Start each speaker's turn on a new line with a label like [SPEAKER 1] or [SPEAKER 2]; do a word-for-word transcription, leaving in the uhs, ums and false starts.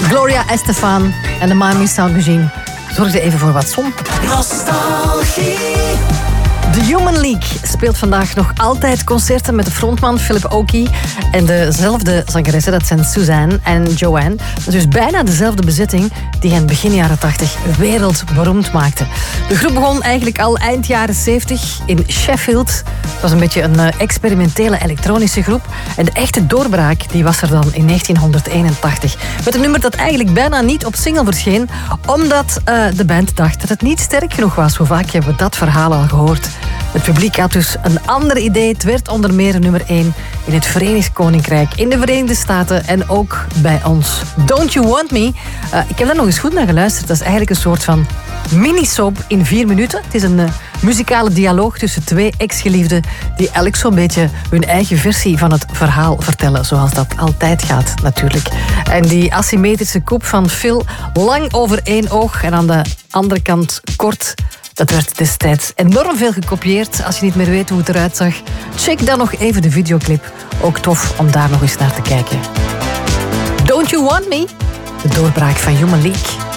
[SPEAKER 1] Gloria Estefan en de Miami Sound Machine zorgden even voor wat zon.
[SPEAKER 2] Nostalgie.
[SPEAKER 1] The Human League speelt vandaag nog altijd concerten met de frontman Philip Oakey en dezelfde zangeressen, dat zijn Suzanne en Joanne. Dat is dus bijna dezelfde bezetting die hen begin jaren tachtig wereldberoemd maakte. De groep begon eigenlijk al eind jaren zeventig in Sheffield. Het was een beetje een experimentele elektronische groep. En de echte doorbraak die was er dan in negentienhonderdeenentachtig. Met een nummer dat eigenlijk bijna niet op single verscheen, omdat uh, de band dacht dat het niet sterk genoeg was. Hoe vaak hebben we dat verhaal al gehoord? Het publiek had dus een ander idee. Het werd onder meer nummer één in het Verenigd Koninkrijk, in de Verenigde Staten en ook bij ons. Don't You Want Me? Uh, ik heb daar nog eens goed naar geluisterd. Dat is eigenlijk een soort van mini-soap in vier minuten. Het is een uh, muzikale dialoog tussen twee ex-geliefden die elk zo'n beetje hun eigen versie van het verhaal vertellen, zoals dat altijd gaat natuurlijk. En die asymmetrische kop van Phil, lang over één oog en aan de andere kant kort. Dat werd destijds enorm veel gekopieerd. Als je niet meer weet hoe het eruit zag, check dan nog even de videoclip. Ook tof om daar nog eens naar te kijken. Don't You Want Me? De doorbraak van Human League.